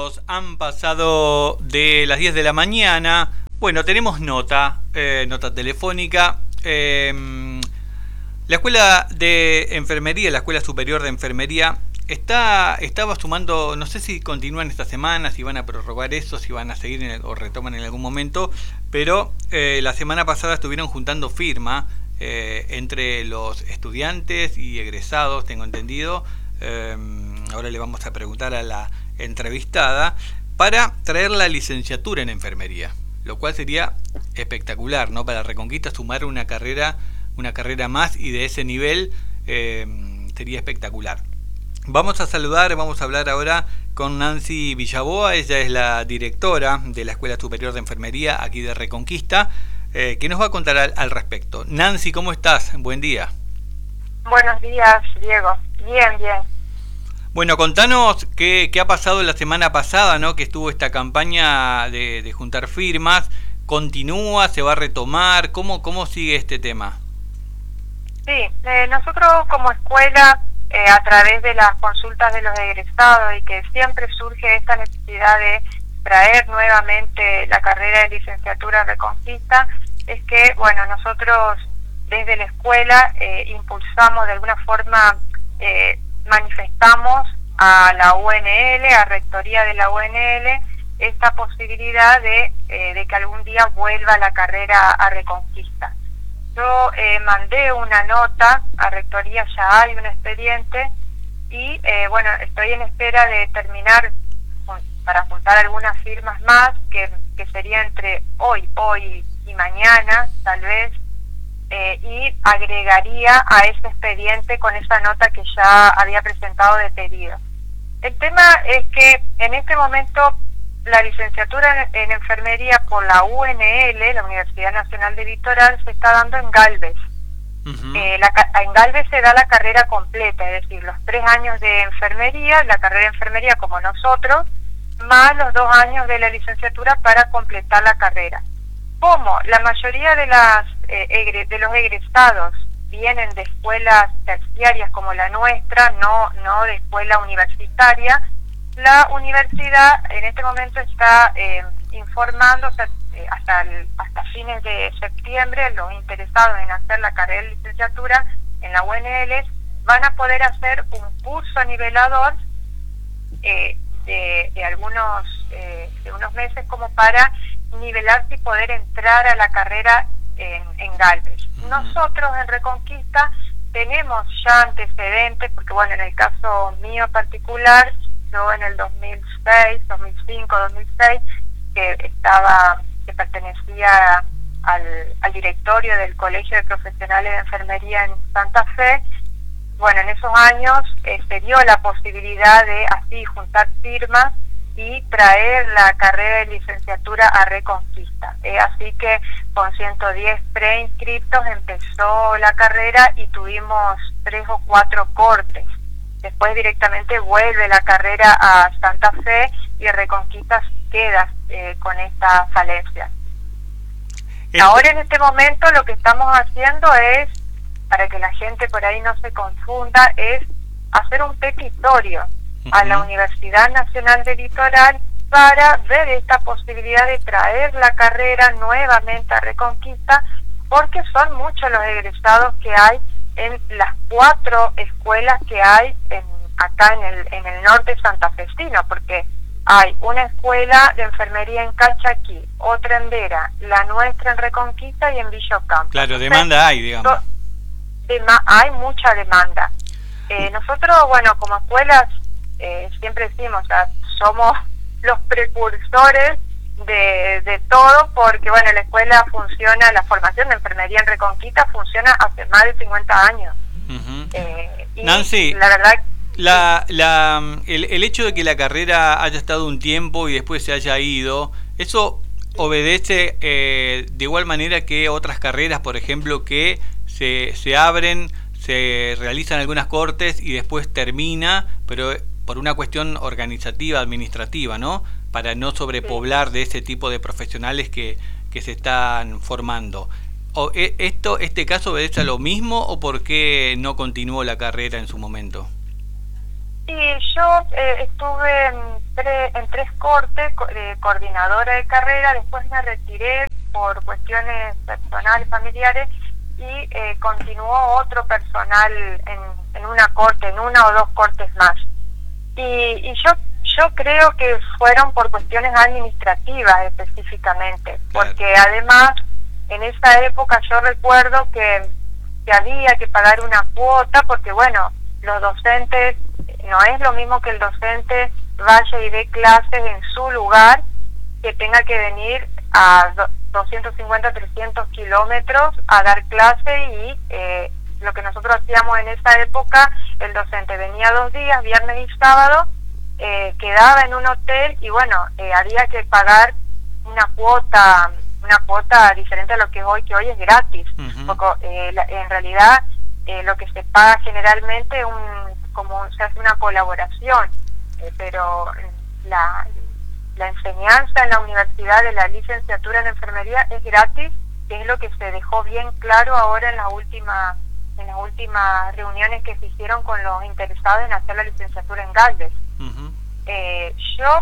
minutos han pasado de las 10 de la mañana. Bueno, tenemos nota telefónica. La Escuela de Enfermería, la Escuela Superior de Enfermería, estaba sumando, no sé si continúan esta semana, si van a prorrogar eso, si van a seguir o retoman en algún momento, pero la semana pasada estuvieron juntando firma entre los estudiantes y egresados, tengo entendido. Ahora le vamos a preguntar a la entrevistada para traer la licenciatura en enfermería, lo cual sería espectacular, ¿no? Para Reconquista sumar una carrera más, y de ese nivel sería espectacular. Vamos a hablar ahora con Nancy Villaboa. Ella es la directora de la Escuela Superior de Enfermería aquí de Reconquista, que nos va a contar al respecto. Nancy, ¿cómo estás? Buen día. Buenos días, Diego. Bien. Bueno, contanos qué ha pasado la semana pasada, ¿no? Que estuvo esta campaña de juntar firmas. ¿Continúa? ¿Se va a retomar? ¿Cómo sigue este tema? Sí, nosotros como escuela, a través de las consultas de los egresados, y que siempre surge esta necesidad de traer nuevamente la carrera de licenciatura Reconquista, es que, bueno, nosotros desde la escuela impulsamos de alguna forma, manifestamos a la UNL, a Rectoría de la UNL, esta posibilidad de que algún día vuelva la carrera a Reconquista. Yo mandé una nota a Rectoría, ya hay un expediente, y bueno, estoy en espera de terminar para juntar algunas firmas más, que sería entre hoy y mañana, tal vez, y agregaría a ese expediente con esa nota que ya había presentado de pedido. El tema es que en este momento la licenciatura en enfermería por la UNL, la Universidad Nacional de Litoral, se está dando en Galvez. En Galvez se da la carrera completa, es decir, los 3 años de enfermería, la carrera de enfermería como nosotros, más los 2 años de la licenciatura para completar la carrera. Como la mayoría de los egresados vienen de escuelas terciarias como la nuestra, no de escuela universitaria, la universidad en este momento está informando, o sea, hasta fines de septiembre, los interesados en hacer la carrera de licenciatura en la UNL van a poder hacer un curso nivelador de unos meses, como para nivelarse y poder entrar a la carrera en Galvez. Nosotros en Reconquista tenemos ya antecedentes, porque bueno, en el caso mío particular, yo en el 2006, 2005, 2006, que pertenecía al directorio del Colegio de Profesionales de Enfermería en Santa Fe. Bueno, en esos años se dio la posibilidad de así juntar firmas y traer la carrera de licenciatura a Reconquista. Así que con 110 preinscriptos empezó la carrera y tuvimos 3 o 4 cortes. Después directamente vuelve la carrera a Santa Fe y Reconquista queda con esta falencia. Ahora en este momento lo que estamos haciendo es, para que la gente por ahí no se confunda, es hacer un petitorio a la Universidad Nacional del Litoral para ver esta posibilidad de traer la carrera nuevamente a Reconquista, porque son muchos los egresados que hay en las 4 escuelas que hay acá en el norte santafesino, porque hay una escuela de enfermería en Calchaquí, otra en Vera, la nuestra en Reconquista y en Villa Ocampo. Claro, demanda hay, digamos. Hay mucha demanda. Nosotros, bueno, como escuelas, siempre decimos, o sea, somos los precursores de todo, porque bueno, la escuela funciona, la formación de enfermería en Reconquista funciona hace más de 50 años. Y Nancy, la verdad, el hecho de que la carrera haya estado un tiempo y después se haya ido, ¿eso obedece de igual manera que otras carreras, por ejemplo, que se abren, se realizan algunas cortes y después termina, pero por una cuestión organizativa, administrativa, ¿no? Para no sobrepoblar de ese tipo de profesionales que se están formando. ¿Este caso obedece a lo mismo o por qué no continuó la carrera en su momento? Sí, yo estuve en 3 cortes de coordinadora de carrera, después me retiré por cuestiones personales, familiares, y continuó otro personal en una corte, en una o dos cortes más. Y yo creo que fueron por cuestiones administrativas específicamente, porque además en esa época yo recuerdo que había que pagar una cuota, porque bueno, los docentes, no es lo mismo que el docente vaya y dé clases en su lugar, que tenga que venir a 250, 300 kilómetros a dar clase, y lo que nosotros hacíamos en esa época, el docente venía 2 días, viernes y sábado, quedaba en un hotel y bueno, había que pagar una cuota diferente a lo que hoy es gratis. Porque, en realidad lo que se paga generalmente como se hace una colaboración, pero la enseñanza en la universidad de la licenciatura en enfermería es gratis, que es lo que se dejó bien claro ahora en las últimas reuniones que se hicieron con los interesados en hacer la licenciatura en Galvez. Yo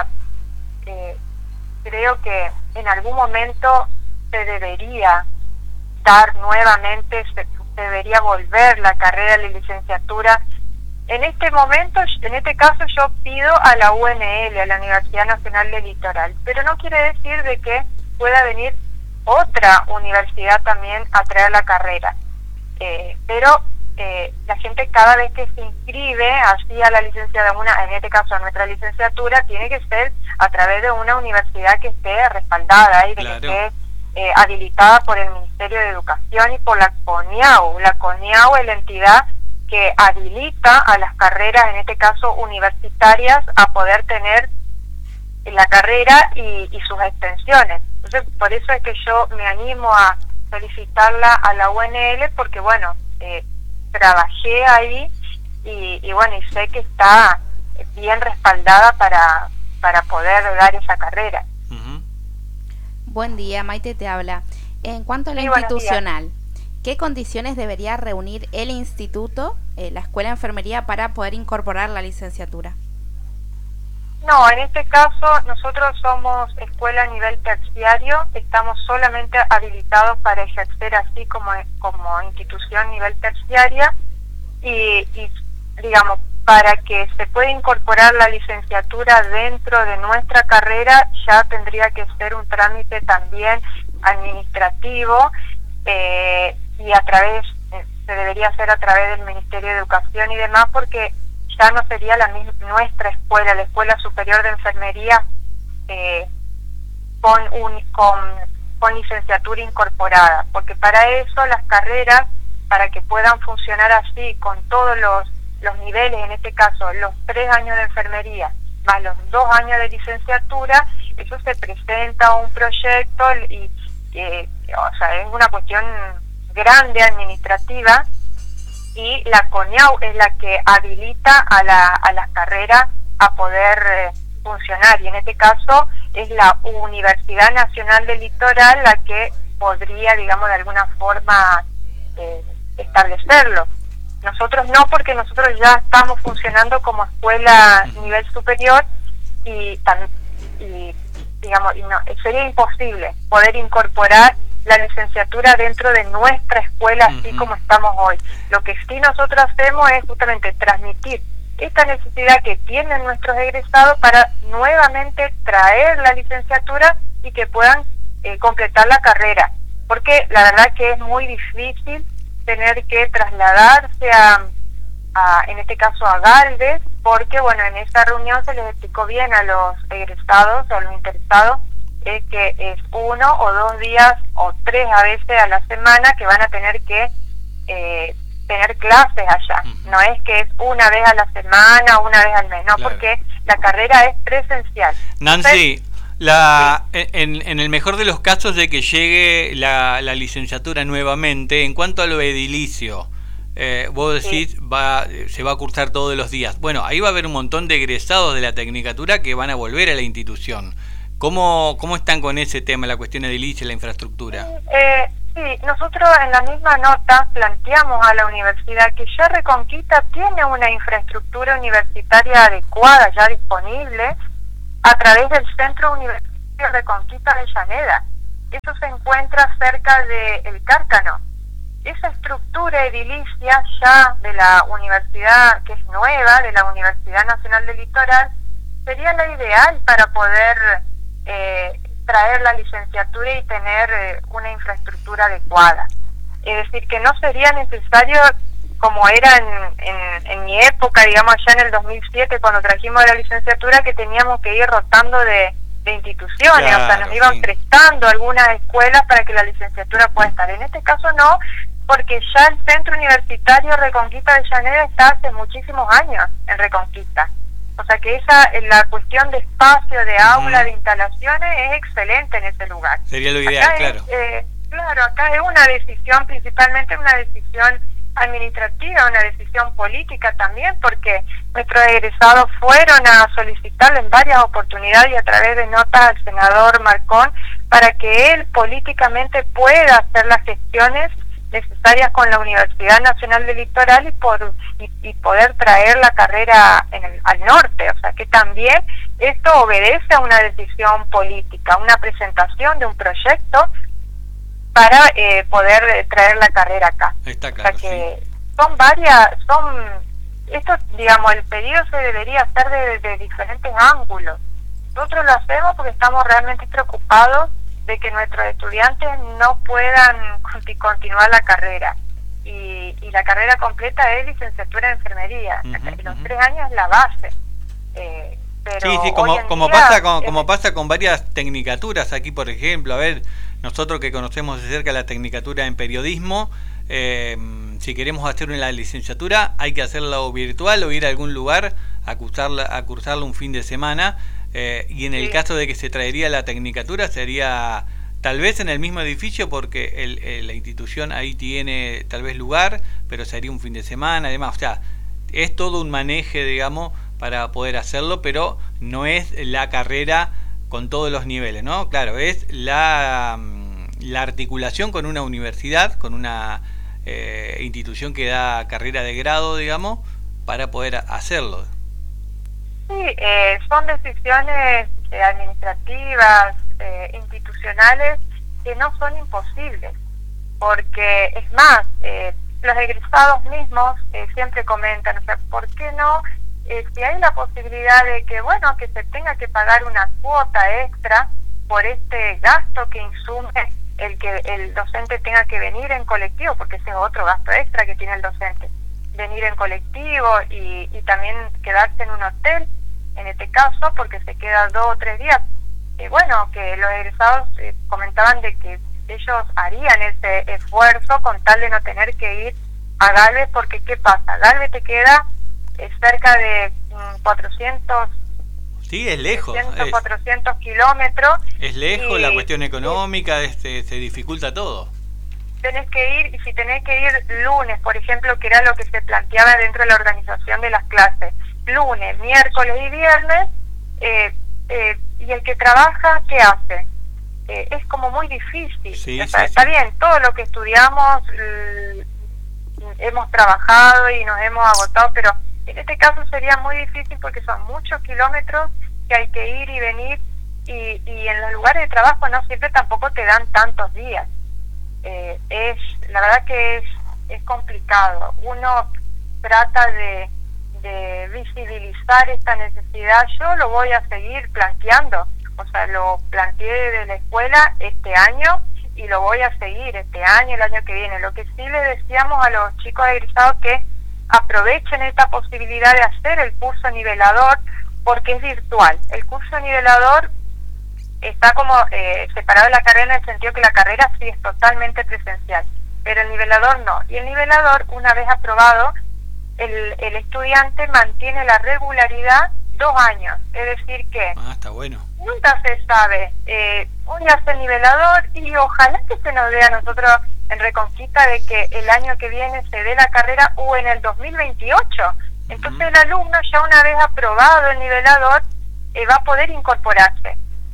creo que en algún momento se debería dar nuevamente, se debería volver la carrera de licenciatura. En este momento, en este caso yo pido a la UNL, a la Universidad Nacional del Litoral, pero no quiere decir de que pueda venir otra universidad también a traer la carrera. Pero la gente cada vez que se inscribe así a la licenciatura, en este caso a nuestra licenciatura, tiene que ser a través de una universidad que esté respaldada y que esté habilitada por el Ministerio de Educación y por la CONIAU. La CONIAU es la entidad que habilita a las carreras, en este caso universitarias, a poder tener la carrera y sus extensiones. Entonces, por eso es que yo me animo a solicitarla a la UNL, porque bueno, trabajé ahí y bueno, y sé que está bien respaldada para poder dar esa carrera. Buen día, Maite te habla. En cuanto a lo institucional, ¿qué condiciones debería reunir el instituto, la Escuela de Enfermería, para poder incorporar la licenciatura? No, en este caso nosotros somos escuela a nivel terciario, estamos solamente habilitados para ejercer así como institución a nivel terciaria, y digamos, para que se pueda incorporar la licenciatura dentro de nuestra carrera ya tendría que ser un trámite también administrativo, y se debería hacer a través del Ministerio de Educación y demás, porque ya no sería nuestra escuela, la Escuela Superior de Enfermería, con licenciatura incorporada, porque para eso las carreras, para que puedan funcionar así con todos los niveles, en este caso los 3 años de enfermería más los 2 años de licenciatura, eso se presenta a un proyecto y o sea, es una cuestión grande administrativa, y la CONIAU es la que habilita a las carreras a poder funcionar, y en este caso es la Universidad Nacional del Litoral la que podría, digamos, de alguna forma establecerlo. Nosotros no, porque nosotros ya estamos funcionando como escuela nivel superior, y digamos, sería imposible poder incorporar la licenciatura dentro de nuestra escuela así como estamos hoy. Lo que sí nosotros hacemos es justamente transmitir esta necesidad que tienen nuestros egresados para nuevamente traer la licenciatura y que puedan completar la carrera, porque la verdad que es muy difícil tener que trasladarse en este caso a Galvez, porque bueno, en esta reunión se les explicó bien a los egresados o a los interesados, es que es 1 o 2 días o 3 a veces a la semana que van a tener que tener clases allá. No es que es una vez a la semana o una vez al mes, no, porque la carrera es presencial. Nancy, en el mejor de los casos de que llegue la licenciatura nuevamente, en cuanto a lo edilicio, vos decís se va a cursar todos los días. Bueno, ahí va a haber un montón de egresados de la Tecnicatura que van a volver a la institución. ¿Cómo están con ese tema, la cuestión edilicia y la infraestructura? Sí, nosotros en la misma nota planteamos a la universidad que ya Reconquista tiene una infraestructura universitaria adecuada, ya disponible, a través del Centro Universitario Reconquista de Avellaneda. Eso se encuentra cerca de El Cárcano. Esa estructura edilicia ya de la universidad, que es nueva, de la Universidad Nacional del Litoral, sería la ideal para poder traer la licenciatura y tener una infraestructura adecuada. Es decir, que no sería necesario, como era en mi época, digamos allá en el 2007, cuando trajimos la licenciatura, que teníamos que ir rotando de instituciones, claro, o sea, nos iban prestando algunas escuelas para que la licenciatura pueda estar. En este caso no, porque ya el Centro Universitario Reconquista de Avellaneda está hace muchísimos años en Reconquista. O sea que la cuestión de espacio, de aula, de instalaciones es excelente en ese lugar. Sería lo ideal, claro. Claro, acá es una decisión, principalmente una decisión administrativa, una decisión política también, porque nuestros egresados fueron a solicitarle en varias oportunidades y a través de notas al senador Marcón para que él políticamente pueda hacer las gestiones necesarias con la Universidad Nacional del Litoral y poder traer la carrera al norte. O sea que también esto obedece a una decisión política, una presentación de un proyecto para poder traer la carrera acá. Está claro, o sea que esto, digamos, el pedido se debería hacer desde diferentes ángulos. Nosotros lo hacemos porque estamos realmente preocupados de que nuestros estudiantes no puedan continuar la carrera. Y la carrera completa es licenciatura en enfermería. Los 3 años es la base. Pero sí, como pasa con varias tecnicaturas aquí, por ejemplo. A ver, nosotros que conocemos de cerca la tecnicatura en periodismo, si queremos hacer una licenciatura hay que hacerlo virtual o ir a algún lugar a cursarla un fin de semana, y en el caso de que se traería la tecnicatura sería tal vez en el mismo edificio, porque la institución ahí tiene tal vez lugar, pero sería un fin de semana, además, o sea, es todo un maneje, digamos, para poder hacerlo, pero no es la carrera con todos los niveles, ¿no? Claro, es la articulación con una universidad, con una institución que da carrera de grado, digamos, para poder hacerlo. Sí, son decisiones administrativas, institucionales, que no son imposibles, porque es más, los egresados mismos siempre comentan, o sea, ¿por qué no? Si hay la posibilidad de que, bueno, que se tenga que pagar una cuota extra por este gasto que insume el que el docente tenga que venir en colectivo, porque ese es otro gasto extra que tiene el docente, venir en colectivo y también quedarse en un hotel, en este caso, porque se queda 2 o 3 días. Bueno, que los egresados comentaban de que ellos harían ese esfuerzo con tal de no tener que ir a Galvez, porque ¿qué pasa? Galvez te queda cerca de 400. Sí, es lejos. 400 kilómetros. Es lejos, la cuestión económica, se dificulta todo. Tenés que ir, y si tenés que ir lunes, por ejemplo, que era lo que se planteaba dentro de la organización de las clases, lunes, miércoles y viernes, y el que trabaja, ¿qué hace? Es como muy difícil. Sí, o sea, sí, está bien, todo lo que estudiamos hemos trabajado y nos hemos agotado, pero en este caso sería muy difícil porque son muchos kilómetros que hay que ir y venir, y en los lugares de trabajo no siempre tampoco te dan tantos días. La verdad que es complicado. Uno trata de visibilizar esta necesidad. Yo lo voy a seguir planteando, o sea, lo planteé desde la escuela este año y lo voy a seguir este año, el año que viene. Lo que sí le decíamos a los chicos egresados que aprovechen esta posibilidad de hacer el curso nivelador, porque es virtual. El curso nivelador está como separado de la carrera, en el sentido que la carrera sí es totalmente presencial, pero el nivelador no. Y el nivelador, una vez aprobado, el estudiante mantiene la regularidad 2 años. Es decir que está bueno. Nunca se sabe. Hoy hace el nivelador y ojalá que se nos dé a nosotros en Reconquista de que el año que viene se dé la carrera o en el 2028. Entonces el alumno, ya una vez aprobado el nivelador, va a poder incorporarse.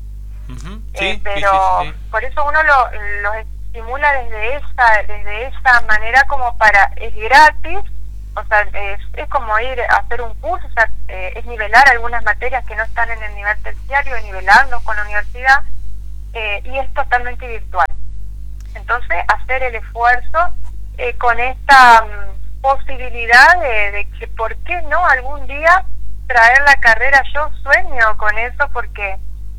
Pero sí. Por eso uno los estimula desde esa manera, como para, es gratis, o sea, es como ir a hacer un curso, o sea, es nivelar algunas materias que no están en el nivel terciario, nivelarlos con la universidad, y es totalmente virtual. Entonces, hacer el esfuerzo con esta posibilidad de que, ¿por qué no algún día traer la carrera? Yo sueño con eso porque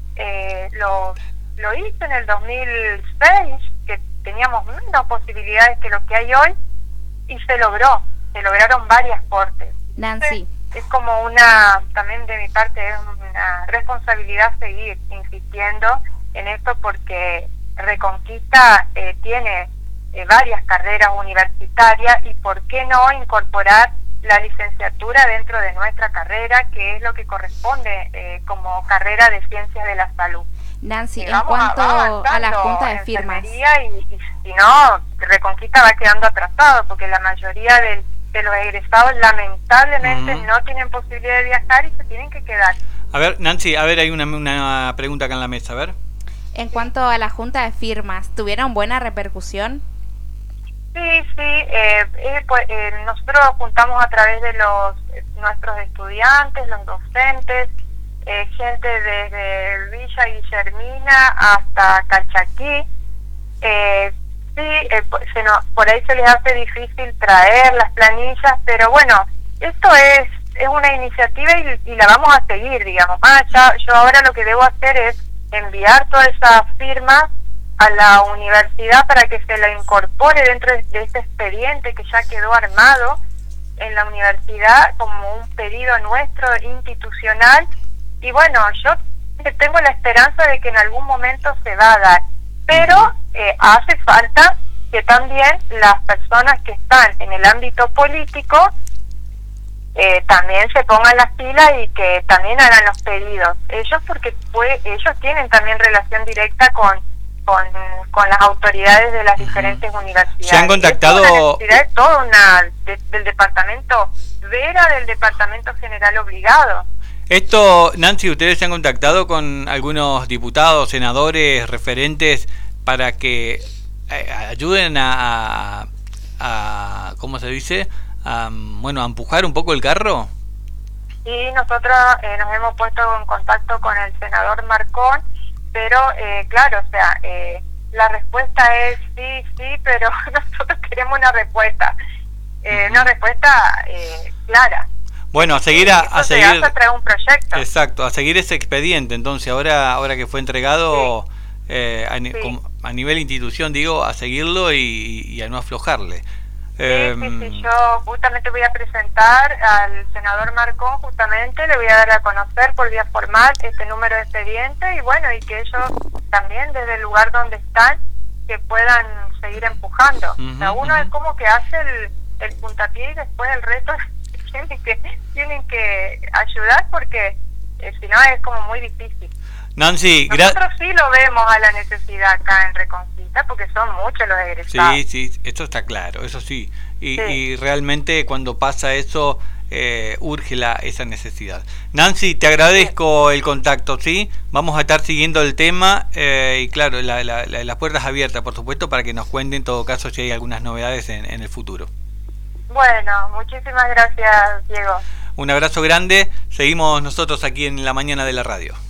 lo hice en el 2006, que teníamos menos posibilidades que lo que hay hoy, y se lograron varias cortes. Nancy. Entonces, es como también de mi parte es una responsabilidad seguir insistiendo en esto, porque Reconquista tiene varias carreras universitarias, y por qué no incorporar la licenciatura dentro de nuestra carrera, que es lo que corresponde como carrera de ciencias de la salud. Nancy, en cuanto a la junta de firmas, y si no, Reconquista va quedando atrasado, porque la mayoría de los egresados lamentablemente no tienen posibilidad de viajar y se tienen que quedar. A ver, Nancy, hay una pregunta acá en la mesa, a ver. En cuanto a la junta de firmas, ¿tuvieron buena repercusión? Sí, nosotros juntamos a través de nuestros estudiantes, los docentes, gente desde Villa Guillermina hasta Calchaquí. Por ahí se les hace difícil traer las planillas, pero bueno, esto es una iniciativa y la vamos a seguir, digamos. Yo ahora lo que debo hacer es enviar todas esas firmas a la universidad para que se la incorpore dentro de este expediente que ya quedó armado en la universidad como un pedido nuestro institucional. Y bueno, yo tengo la esperanza de que en algún momento se va a dar, pero hace falta que también las personas que están en el ámbito político también se pongan las pilas y que también hagan los pedidos. Ellos, porque ellos tienen también relación directa con las autoridades de las diferentes universidades. ¿Se han contactado? Del departamento Vera, del departamento general obligado. Esto, Nancy, ¿ustedes se han contactado con algunos diputados, senadores, referentes para que ayuden a ¿cómo se dice? A empujar un poco el carro? Sí, nosotros nos hemos puesto en contacto con el senador Marcón, pero claro, o sea, la respuesta es sí, pero nosotros queremos una respuesta clara. Bueno, a seguir traer un proyecto. Exacto, a seguir ese expediente. Entonces, ahora que fue entregado, a nivel institución, digo, a seguirlo y a no aflojarle. Sí, yo justamente voy a presentar al senador Marcón, justamente le voy a dar a conocer por vía formal este número de expediente, y bueno, y que ellos también desde el lugar donde están que puedan seguir empujando. O sea, uno es como que hace el puntapié y después el resto tienen que ayudar, porque si no es como muy difícil. Nancy, nosotros sí lo vemos a la necesidad acá en Reconquista, porque son muchos los egresados. Sí, esto está claro, eso sí. Y realmente cuando pasa eso, urge esa necesidad. Nancy, te agradezco el contacto, ¿sí? Vamos a estar siguiendo el tema y claro, las puertas abiertas, por supuesto, para que nos cuenten en todo caso si hay algunas novedades en el futuro. Bueno, muchísimas gracias, Diego. Un abrazo grande, seguimos nosotros aquí en la mañana de la radio.